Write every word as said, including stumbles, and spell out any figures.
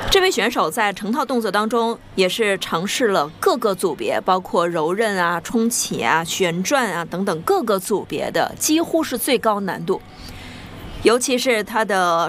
这位选手在成套动作当中也是尝试了各个组别，包括柔韧啊、冲起啊、旋转啊等等各个组别的，几乎是最高难度。尤其是他的